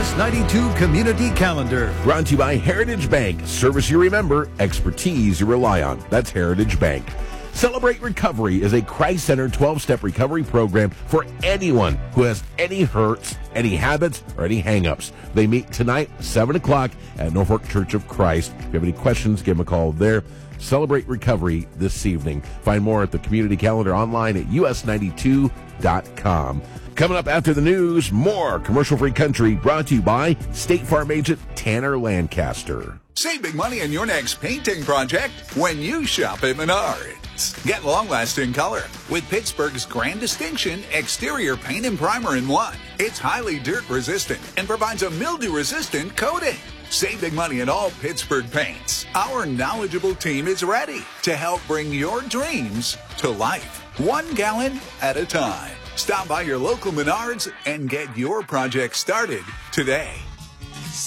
US 92 Community Calendar. Brought to you by Heritage Bank. Service you remember, expertise you rely on. That's Heritage Bank. Celebrate Recovery is a Christ-centered 12-step recovery program for anyone who has any hurts, any habits, or any hang-ups. They meet tonight, 7 o'clock at Norfolk Church of Christ. If you have any questions, give them a call there. Celebrate Recovery this evening. Find more at the community calendar online at us92.com. Coming up after the news, more Commercial-Free Country brought to you by State Farm agent Tanner Lancaster. Save big money on your next painting project when you shop at Menards. Get long-lasting color with Pittsburgh's Grand Distinction exterior paint and primer in one. It's highly dirt-resistant and provides a mildew-resistant coating. Save big money in all Pittsburgh paints. Our knowledgeable team is ready to help bring your dreams to life, 1 gallon at a time. Stop by your local Menards and get your project started today.